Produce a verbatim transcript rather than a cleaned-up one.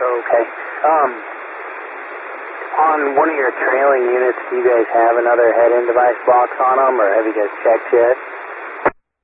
Okay. Um, on one of your trailing units, do you guys have another head-in device box on them, or have you guys checked yet?